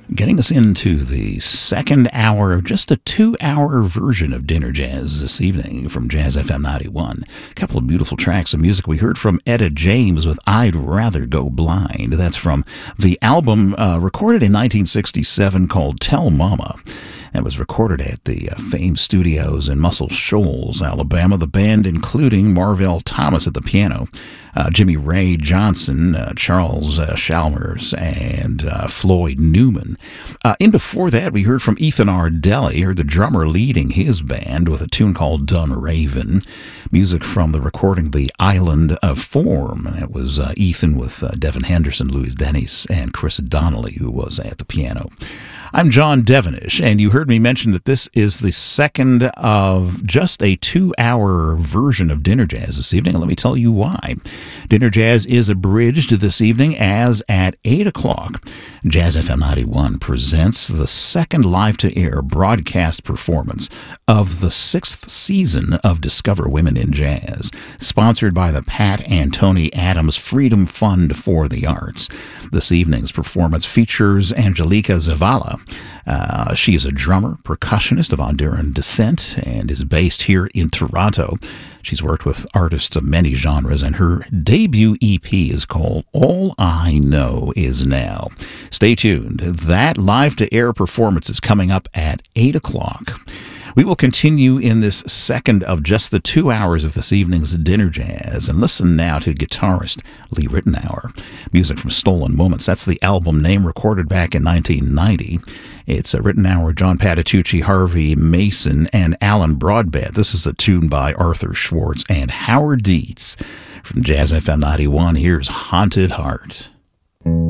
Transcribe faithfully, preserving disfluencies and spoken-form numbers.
Getting us into the second hour of just a two-hour version of Dinner Jazz this evening from Jazz F M ninety-one. A couple of beautiful tracks of music. We heard from Etta James with I'd Rather Go Blind. That's from the album uh, recorded in nineteen sixty-seven called Tell Mama. That was recorded at the uh, famed studios in Muscle Shoals, Alabama. The band including Marvell Thomas at the piano, uh, Jimmy Ray Johnson, uh, Charles uh, Chalmers, and uh, Floyd Newman. Uh, in before that, we heard from Ethan Ardelli, or the drummer leading his band, with a tune called Dunraven. Music from the recording The Island of Form. That was uh, Ethan with uh, Devin Henderson, Louis Dennis, and Chris Donnelly, who was at the piano. I'm John Devenish, and you heard me mention that this is the second of just a two-hour version of Dinner Jazz this evening, and let me tell you why. Dinner Jazz is abridged this evening as at eight o'clock, Jazz F M ninety-one presents the second live-to-air broadcast performance of the sixth season of Discover Women in Jazz, sponsored by the Pat and Tony Adams Freedom Fund for the Arts. This evening's performance features Angelica Zavala. Uh, she is a drummer, percussionist of Honduran descent, and is based here in Toronto. She's worked with artists of many genres, and her debut E P is called All I Know Is Now. Stay tuned. That live-to-air performance is coming up at eight o'clock. We will continue in this second of just the two hours of this evening's Dinner Jazz, and listen now to guitarist Lee Ritenour. Music from Stolen Moments. That's the album name, recorded back in nineteen ninety. It's uh, Ritenour, John Patitucci, Harvey Mason, and Alan Broadbent. This is a tune by Arthur Schwartz and Howard Dietz. From Jazz F M ninety-one, here's Haunted Heart.